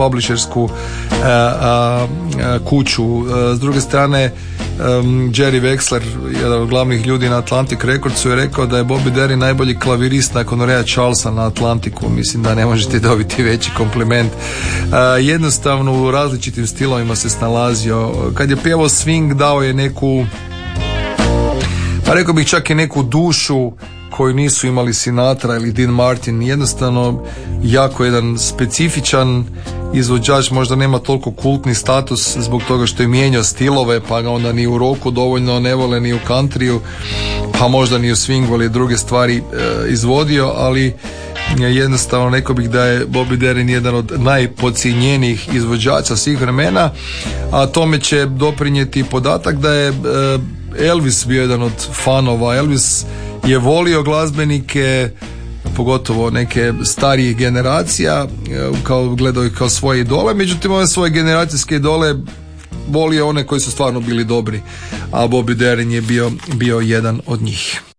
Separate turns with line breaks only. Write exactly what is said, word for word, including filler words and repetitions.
publishersku uh, uh, kuću. Uh, s druge strane, um, Jerry Wexler, jedan od glavnih ljudi na Atlantic Recordsu, je rekao da je Bobby Darin najbolji klavirist nakon Raya Charlesa na Atlantiku. Mislim da ne možete dobiti veći kompliment. Uh, jednostavno u različitim stilovima se snalazio. Kad je pjevao swing, dao je neku, pa rekao bih čak i neku dušu koju nisu imali Sinatra ili Dean Martin. Jednostavno jako jedan specifičan izvođač, možda nema toliko kultni status zbog toga što je mijenjao stilove, pa ga onda ni u rocku dovoljno ne vole, ni u countryu, pa možda ni u swingu ili druge stvari e, izvodio, ali jednostavno rekao bih da je Bobby Darin jedan od najpodcijenjenijih izvođača svih vremena, a tome će doprinijeti podatak da je e, Elvis bio jedan od fanova. Elvis je volio glazbenike, pogotovo neke starijih generacija, kao gledao ih kao svoje idole, međutim ove svoje generacijske idole volio one koji su stvarno bili dobri, a Bobby Darin je bio, bio jedan od njih.